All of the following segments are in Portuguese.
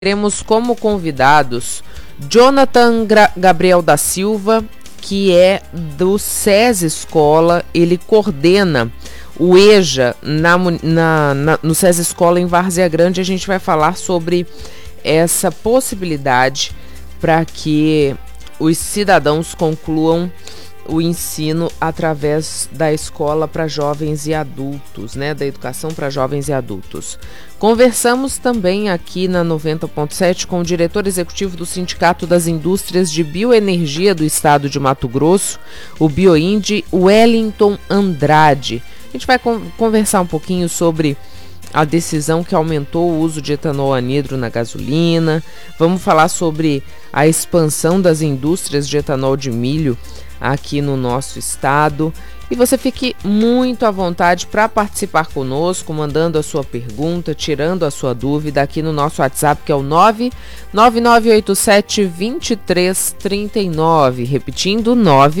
Teremos como convidados Jonathan Gabriel da Silva, que é do SESI Escola. Ele coordena o EJA no SESI Escola em Várzea Grande. A gente vai falar sobre essa possibilidade para que os cidadãos concluam o ensino através da escola para jovens e adultos, né? Da educação para jovens e adultos. Conversamos também aqui na 90.7 com o diretor executivo do Sindicato das Indústrias de Bioenergia do Estado de Mato Grosso, o Bioinde, Wellington Andrade. A gente vai conversar um pouquinho sobre a decisão que aumentou o uso de etanol anidro na gasolina. Vamos falar sobre a expansão das indústrias de etanol de milho aqui no nosso estado. E você fique muito à vontade para participar conosco, mandando a sua pergunta, tirando a sua dúvida aqui no nosso WhatsApp, que é o 99987-2339. Repetindo,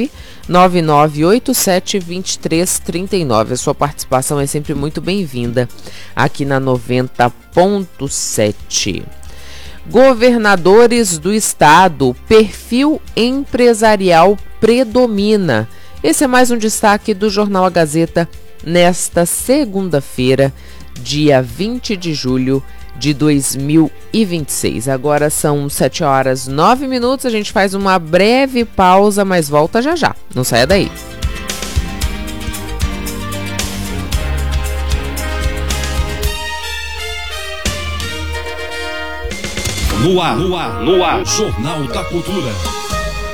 99987-2339. A sua participação é sempre muito bem-vinda aqui na 90.7. Governadores do estado, perfil empresarial predomina. Esse é mais um destaque do Jornal A Gazeta nesta segunda-feira, dia 20 de julho de 2026. Agora são 7h09. A gente faz uma breve pausa, mas volta já já. Não saia daí. No ar. Jornal da Cultura.